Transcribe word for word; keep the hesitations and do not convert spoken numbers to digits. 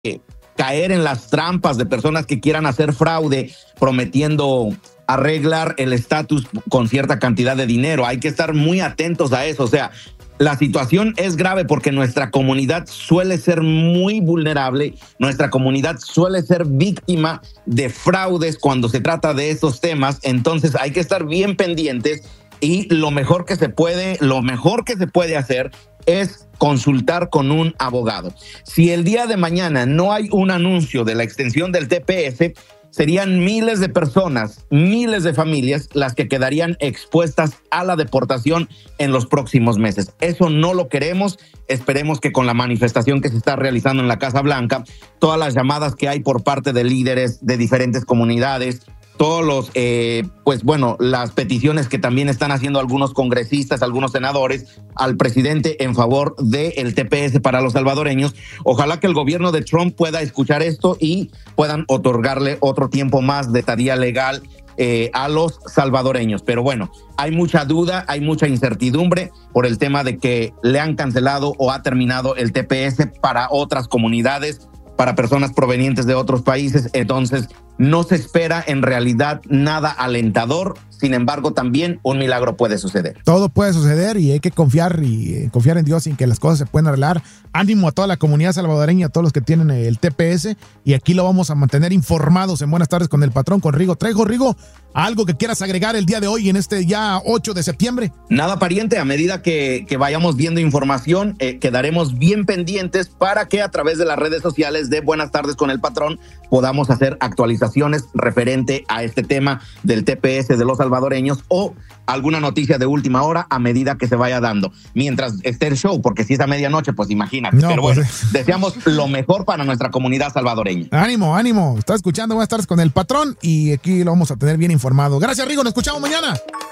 caer en las trampas de personas que quieran hacer fraude prometiendo arreglar el estatus con cierta cantidad de dinero. Hay que estar muy atentos a eso. O sea, la situación es grave porque nuestra comunidad suele ser muy vulnerable, nuestra comunidad suele ser víctima de fraudes cuando se trata de estos temas. Entonces hay que estar bien pendientes y lo mejor que se puede, lo mejor que se puede hacer es consultar con un abogado. Si el día de mañana no hay un anuncio de la extensión del T P S, serían miles de personas, miles de familias las que quedarían expuestas a la deportación en los próximos meses. Eso no lo queremos. Esperemos que con la manifestación que se está realizando en la Casa Blanca, todas las llamadas que hay por parte de líderes de diferentes comunidades, todos los, eh, pues bueno, las peticiones que también están haciendo algunos congresistas, algunos senadores al presidente en favor del T P S para los salvadoreños. Ojalá que el gobierno de Trump pueda escuchar esto y puedan otorgarle otro tiempo más de estadía legal eh, a los salvadoreños. Pero bueno, hay mucha duda, hay mucha incertidumbre por el tema de que le han cancelado o ha terminado el T P S para otras comunidades, para personas provenientes de otros países. Entonces, no se espera en realidad nada alentador. Sin embargo, también un milagro puede suceder. Todo puede suceder y hay que confiar y eh, confiar en Dios en que las cosas se pueden arreglar. Ánimo a toda la comunidad salvadoreña, a todos los que tienen el T P S, y aquí lo vamos a mantener informados en Buenas Tardes con el Patrón, con Rigo Trejo. Rigo, ¿algo que quieras agregar el día de hoy en este ya ocho de septiembre? Nada, pariente, a medida que, que vayamos viendo información, eh, quedaremos bien pendientes para que a través de las redes sociales de Buenas Tardes con el Patrón podamos hacer actualizaciones referente a este tema del T P S de los salvadoreños o alguna noticia de última hora a medida que se vaya dando. Mientras esté el show, porque si es a medianoche, pues imagínate. No, pero bueno, pues, deseamos lo mejor para nuestra comunidad salvadoreña. Ánimo, ánimo. Está escuchando Buenas Tardes con el Patrón y aquí lo vamos a tener bien informado. Gracias, Rigo. Nos escuchamos mañana.